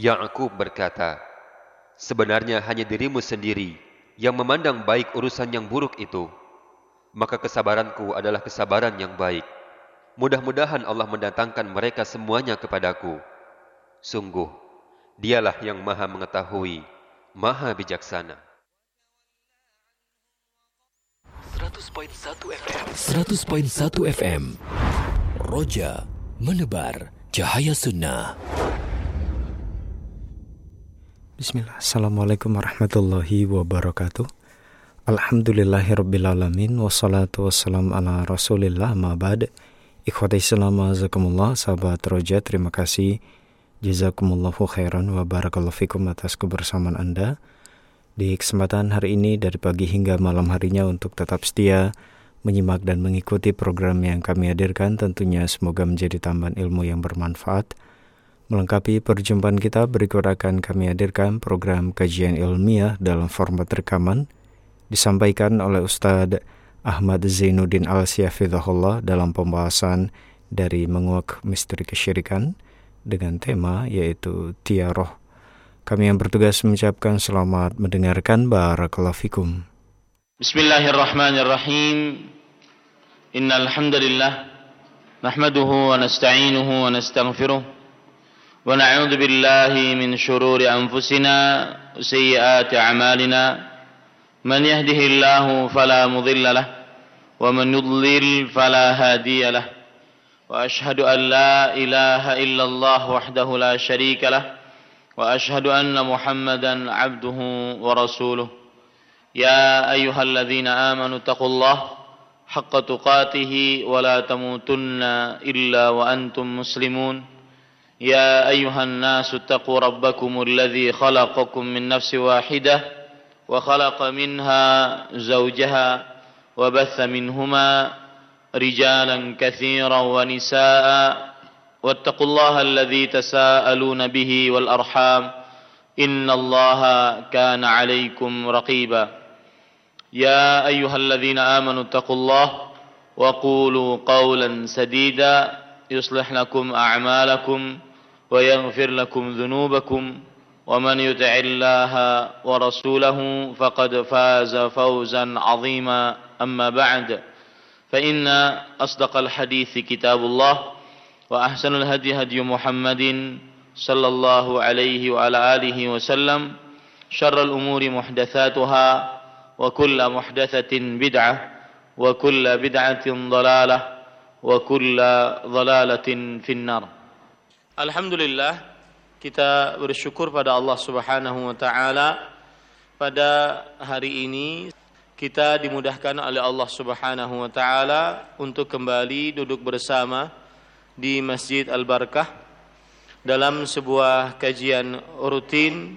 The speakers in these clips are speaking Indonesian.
Ya'qub berkata, sebenarnya hanya dirimu sendiri yang memandang baik urusan yang buruk itu. Maka kesabaranku adalah kesabaran yang baik. Mudah-mudahan Allah mendatangkan mereka semuanya kepadaku. Sungguh, dialah yang maha mengetahui, maha bijaksana. 100.1 FM 100.1 FM Roja menebar cahaya sunnah. Bismillah. Assalamualaikum warahmatullahi wabarakatuh. Alhamdulillahirrabbilalamin. Wassalatu wassalamu ala rasulillah ma ba'd. Ikhwati Islam azakumullah, sahabat Roja, terima kasih. Jazakumullahu khairan wa barakallahu fikum atas kebersamaan Anda di kesempatan hari ini dari pagi hingga malam harinya untuk tetap setia menyimak dan mengikuti program yang kami hadirkan. Tentunya semoga menjadi tambahan ilmu yang bermanfaat. Melengkapi perjumpaan kita, berikut akan kami hadirkan program kajian ilmiah dalam format rekaman disampaikan oleh Ustadz Ahmad Zainuddin Al-Syafidhahullah dalam pembahasan dari menguak misteri kesyirikan dengan tema yaitu Tiaroh. Kami yang bertugas mengucapkan selamat mendengarkan. Barakallahu fikum. Bismillahirrahmanirrahim. Innal hamdalillah nahmaduhu wa nasta'inuhu wa nastaghfiruh wa na'udzu billahi min shururi anfusina wa sayyiati a'malina. Man yahdihillahu fala mudilla lahu wa man yudlil fala hadiya lahu. Wa ashhadu an la ilaha illallah wahdahu la syarika lahu wa ashhadu anna Muhammadan 'abduhu wa rasuluh. Ya ayyuhalladzina amanu taqullaha haqqa tuqatih wa la tamutunna illa wa antum muslimun. يا أيها الناس اتقوا ربكم الذي خلقكم من نفس واحدة وخلق منها زوجها وبث منهما رجالا كثيرا ونساء واتقوا الله الذي تساءلون به والأرحام إن الله كان عليكم رقيبا يا أيها الذين آمنوا اتقوا الله وقولوا قولا سديدا يصلح لكم أعمالكم ويغفر لكم ذنوبكم ومن يطع الله ورسوله فقد فاز فوزا عظيما أما بعد فإن أصدق الحديث كتاب الله وأحسن الهدي هدي محمد صلى الله عليه وعلى آله وسلم شر الأمور محدثاتها وكل محدثة بدعة وكل بدعة ضلالة وكل ضلالة في النار. Alhamdulillah, kita bersyukur pada Allah Subhanahu wa taala. Pada hari ini kita dimudahkan oleh Allah Subhanahu wa taala untuk kembali duduk bersama di Masjid Al-Barakah dalam sebuah kajian rutin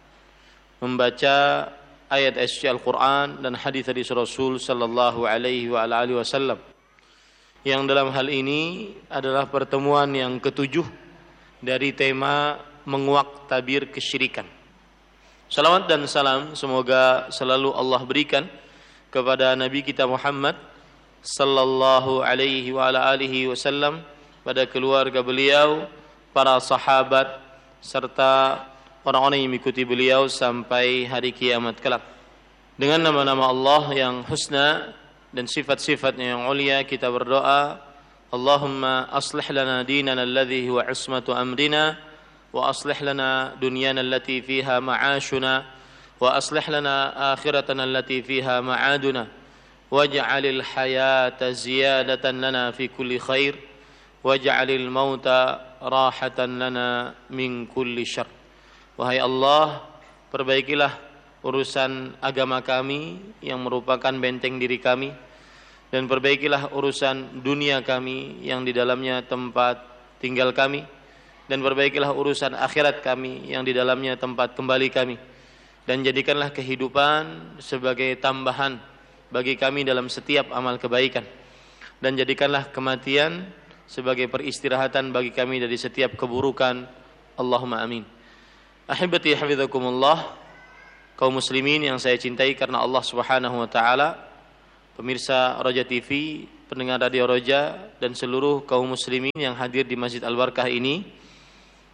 membaca ayat suci Al-Qur'an dan hadis Rasul sallallahu alaihi wa alihi wasallam. Yang dalam hal ini adalah pertemuan yang ketujuh dari tema menguak tabir kesyirikan. Salawat dan salam semoga selalu Allah berikan kepada Nabi kita Muhammad sallallahu alaihi wa ala alihi wasallam, pada keluarga beliau, para sahabat serta orang-orang yang mengikuti beliau sampai hari kiamat kelak. Dengan nama-nama Allah yang husna dan sifat-sifatnya yang ulia, kita berdoa, Allahumma aslih lana dinana alladhi huwa ismatu amrina wa aslih lana dunyana allati fiha ma'ashuna wa aslih lana akhiratana allati fiha ma'aduna waj'alil hayata ziyadatan lana fi kulli khair waj'alil mauta rahatan lana min kulli syarr. Wahai Allah, perbaikilah urusan agama kami yang merupakan benteng diri kami, dan perbaikilah urusan dunia kami yang di dalamnya tempat tinggal kami, dan perbaikilah urusan akhirat kami yang di dalamnya tempat kembali kami, dan jadikanlah kehidupan sebagai tambahan bagi kami dalam setiap amal kebaikan, dan jadikanlah kematian sebagai peristirahatan bagi kami dari setiap keburukan. Allahumma amin. Ahibati hafizakumullah, kaum muslimin yang saya cintai karena Allah Subhanahu wa taala, pemirsa Roja TV, pendengar radio Roja, dan seluruh kaum muslimin yang hadir di Masjid Al-Barakah ini.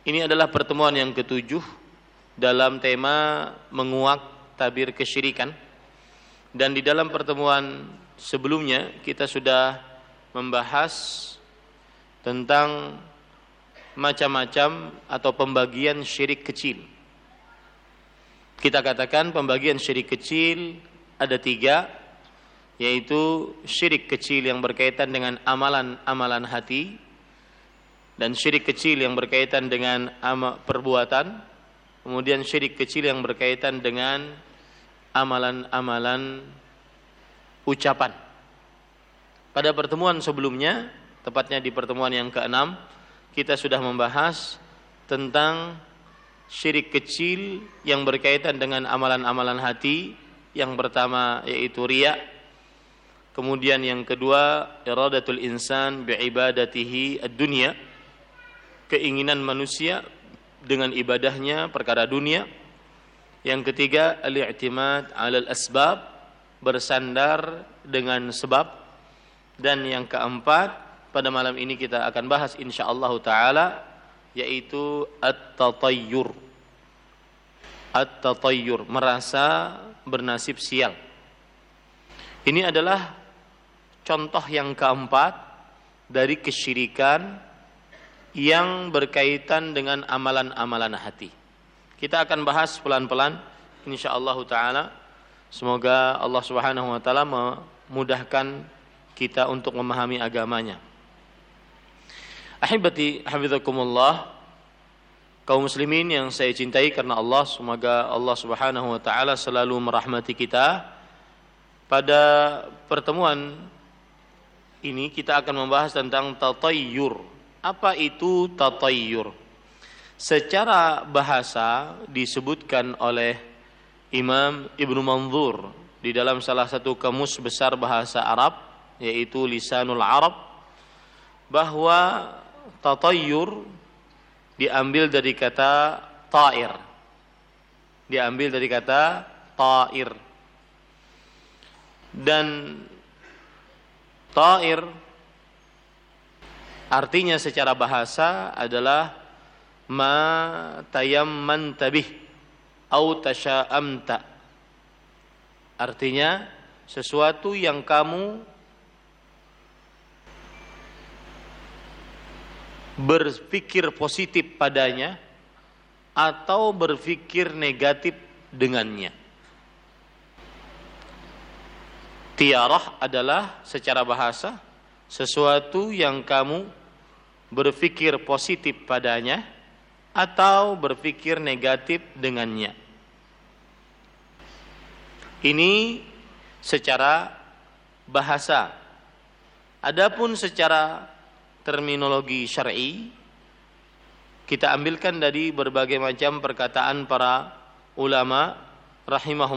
Ini adalah pertemuan yang ke-7 dalam tema menguak tabir kesyirikan. Dan di dalam pertemuan sebelumnya kita sudah membahas tentang macam-macam atau pembagian syirik kecil. Kita katakan pembagian syirik kecil ada 3, yaitu syirik kecil yang berkaitan dengan amalan-amalan hati, dan syirik kecil yang berkaitan dengan perbuatan, kemudian syirik kecil yang berkaitan dengan amalan-amalan ucapan. Pada pertemuan sebelumnya, tepatnya di pertemuan yang ke-6, kita sudah membahas tentang syirik kecil yang berkaitan dengan amalan-amalan hati. Yang pertama yaitu riya. Kemudian yang kedua, iradatul insan bi'ibadatihi ad-dunya, keinginan manusia dengan ibadahnya perkara dunia. Yang ketiga, al-i'timad 'alal asbab, bersandar dengan sebab. Dan yang keempat, pada malam ini kita akan bahas insyaallah taala, yaitu at-tatayyur. At-tatayyur, merasa bernasib sial. Ini adalah contoh yang keempat dari kesyirikan yang berkaitan dengan amalan-amalan hati. Kita akan bahas pelan-pelan insyaallah taala. Semoga Allah Subhanahu wa taala memudahkan kita untuk memahami agamanya. Ahibati hafizakumullah, kaum muslimin yang saya cintai karena Allah, semoga Allah Subhanahu wa taala selalu merahmati kita. Pada pertemuan ini kita akan membahas tentang tatayyur. Apa itu tatayyur? Secara bahasa disebutkan oleh Imam Ibnu Manzur di dalam salah satu kamus besar bahasa Arab, yaitu Lisanul Arab, bahwa tatayyur diambil dari kata ta'ir. Diambil dari kata ta'ir. Dan ta'ir artinya secara bahasa adalah ma tayammanta bih au tasya'amta. Artinya sesuatu yang kamu berpikir positif padanya atau berpikir negatif dengannya. Tiarah adalah secara bahasa sesuatu yang kamu berpikir positif padanya atau berpikir negatif dengannya. Ini secara bahasa. Adapun secara terminologi syar'i, kita ambilkan dari berbagai macam perkataan para ulama rahimahum